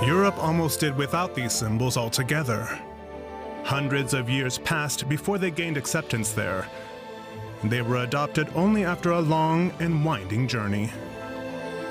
Europe almost did without these symbols altogether. Hundreds of years passed before they gained acceptance there. They were adopted only after a long and winding journey.